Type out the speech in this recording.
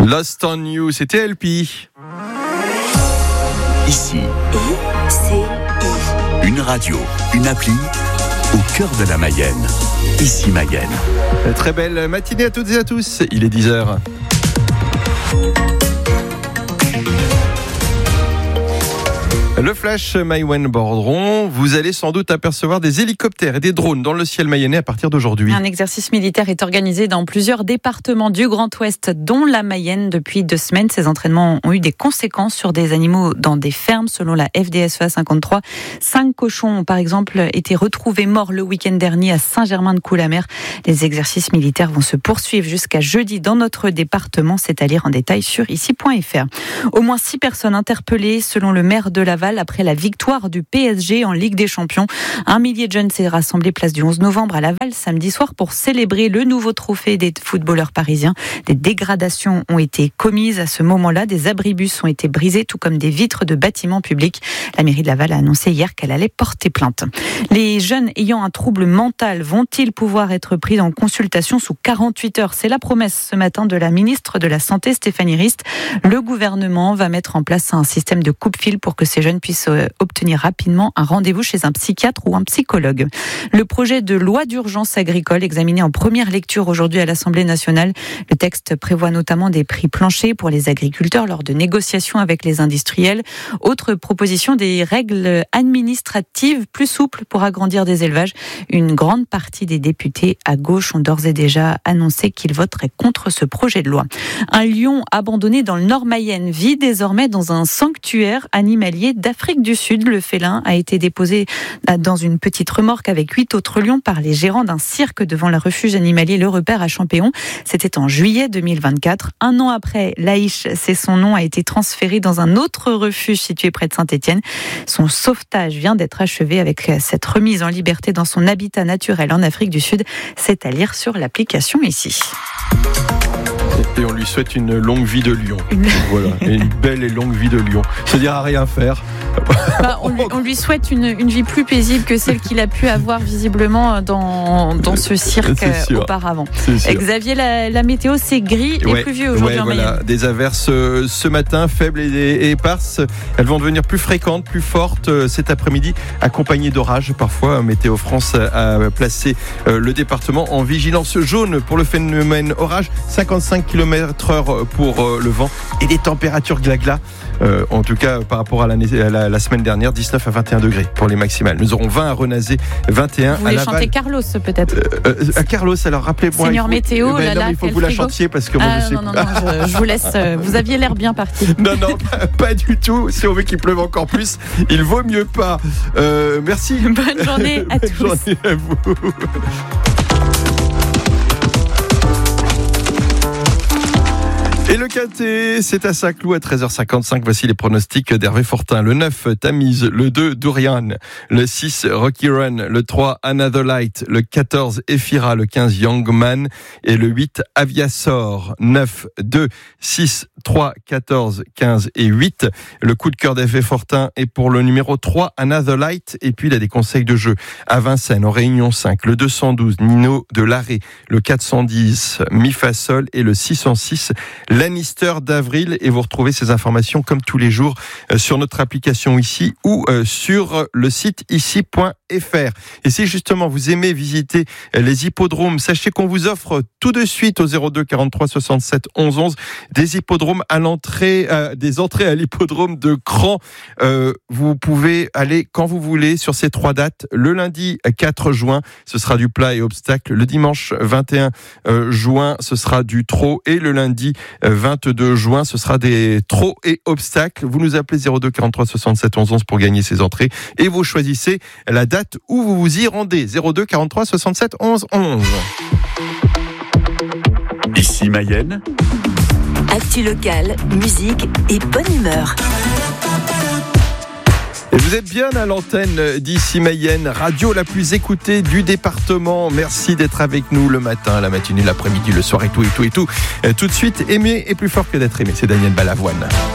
Lost on You, c'était LP. Ici, une radio, une appli, au cœur de la Mayenne. Ici Mayenne. Très belle matinée à toutes et à tous, il est 10h. Le flash Maïwenn Bordron, vous allez sans doute apercevoir des hélicoptères et des drones dans le ciel mayennais à partir d'aujourd'hui. Un exercice militaire est organisé dans plusieurs départements du Grand Ouest, dont la Mayenne, depuis 2 semaines. Ces entraînements ont eu des conséquences sur des animaux dans des fermes. Selon la FDSEA 53, 5 cochons ont par exemple été retrouvés morts le week-end dernier à Saint-Germain-de-Coue-la-Mer. Les exercices militaires vont se poursuivre jusqu'à jeudi dans notre département. C'est à lire en détail sur ici.fr. Au moins 6 personnes interpellées selon le maire de Laval après la victoire du PSG en Ligue des Champions. 1 millier de jeunes s'est rassemblé place du 11 novembre à Laval samedi soir pour célébrer le nouveau trophée des footballeurs parisiens. Des dégradations ont été commises à ce moment-là. Des abribus ont été brisés, tout comme des vitres de bâtiments publics. La mairie de Laval a annoncé hier qu'elle allait porter plainte. Les jeunes ayant un trouble mental vont-ils pouvoir être pris en consultation sous 48 heures ? C'est la promesse ce matin de la ministre de la Santé, Stéphanie Rist. Le gouvernement va mettre en place un système de coupe-fil pour que ces jeunes puissent obtenir rapidement un rendez-vous chez un psychiatre ou un psychologue. Le projet de loi d'urgence agricole examiné en première lecture aujourd'hui à l'Assemblée nationale. Le texte prévoit notamment des prix planchers pour les agriculteurs lors de négociations avec les industriels. Autre proposition, des règles administratives plus souples pour agrandir des élevages. Une grande partie des députés à gauche ont d'ores et déjà annoncé qu'ils voteraient contre ce projet de loi. Un lion abandonné dans le Nord-Mayenne vit désormais dans un sanctuaire animalier d'Afrique du Sud. Le félin a été déposé dans une petite remorque avec 8 autres lions par les gérants d'un cirque devant le refuge animalier Le Repère à Champéon. C'était en juillet 2024. 1 an après, Laïch, c'est son nom, a été transféré dans un autre refuge situé près de Saint-Étienne. Son sauvetage vient d'être achevé avec cette remise en liberté dans son habitat naturel en Afrique du Sud. C'est à lire sur l'application ici. Et on lui souhaite une longue vie de lion. Voilà, une belle et longue vie de lion. C'est-à-dire à rien faire. On lui souhaite une vie plus paisible que celle qu'il a pu avoir visiblement dans ce cirque auparavant. Xavier, la météo, c'est gris et pluvieux aujourd'hui en Mayenne. Des averses ce matin, faibles et éparses. Elles vont devenir plus fréquentes, plus fortes cet après-midi, accompagnées d'orages. Parfois, Météo France a placé le département en vigilance jaune pour le phénomène orage. 55 km/h pour le vent et des températures glas-glas. En tout cas, par rapport à la semaine dernière, 19 à 21 degrés pour les maximales. Nous aurons 20 à Renazé, 21 Vous à Laval. Vous voulez chanter Carlos peut-être à Carlos, alors rappelez-moi. Seigneur Météo, il faut que vous la chantiez parce que moi je sais non, je vous laisse. Vous aviez l'air bien parti. Non, pas du tout. Si on veut qu'il pleuve encore plus, il vaut mieux pas. Merci. Bonne journée à tous. Bonne journée à vous. Et le quintet, c'est à Saint-Cloud à 13h55. Voici les pronostics d'Hervé Fortin. Le 9, Tamise. Le 2, Durian. Le 6, Rocky Run. Le 3, Another Light. Le 14, Ephira. Le 15, Young Man. Et le 8, Aviasor. 9, 2, 6, 3, 14, 15 et 8. Le coup de cœur d'Hervé Fortin est pour le numéro 3, Another Light. Et puis, il a des conseils de jeu à Vincennes, en Réunion 5. Le 212, Nino de Larrey. Le 410, Mi-Fa-Sol. Et le 606, Lannister d'Avril, et vous retrouvez ces informations comme tous les jours sur notre application ici ou sur le site ici.fr. Et si justement vous aimez visiter les hippodromes, sachez qu'on vous offre tout de suite au 02 43 67 11 11 des hippodromes à l'entrée, des entrées à l'hippodrome de Cran. Vous pouvez aller quand vous voulez sur ces 3 dates. Le lundi 4 juin, ce sera du plat et obstacle. Le dimanche 21 juin, ce sera du trot, et le lundi 22 juin, ce sera des trot et obstacles. Vous nous appelez 02 43 67 11 11 pour gagner ces entrées, et vous choisissez la date où vous vous y rendez. 02 43 67 11 11. Ici Mayenne. Actu locale, musique et bonne humeur. Et vous êtes bien à l'antenne d'Ici Mayenne, radio la plus écoutée du département. Merci d'être avec nous le matin, la matinée, l'après-midi, le soir et tout. Tout de suite, aimer est plus fort que d'être aimé. C'est Daniel Balavoine.